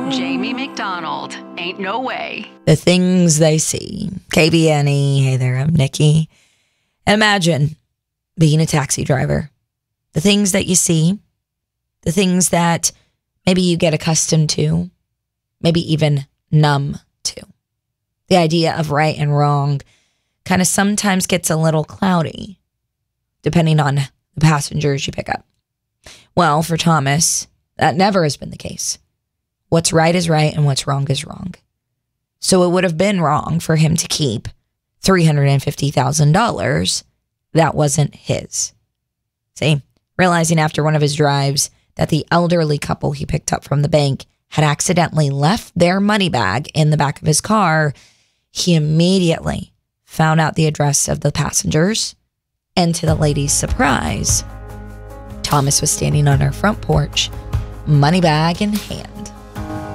Jamie McDonald. Ain't no way. The things they see. KBNE. Hey there, I'm Nikki. Imagine being a taxi driver. The things that you see. The things that maybe you get accustomed to. Maybe even numb to. The idea of right and wrong kind of sometimes gets a little cloudy, depending on the passengers you pick up. Well, for Thomas, that never has been the case. What's right is right and what's wrong is wrong. So it would have been wrong for him to keep $350,000 that wasn't his. See, realizing after one of his drives that the elderly couple he picked up from the bank had accidentally left their money bag in the back of his car, he immediately found out the address of the passengers, and to the lady's surprise, Thomas was standing on her front porch, money bag in hand.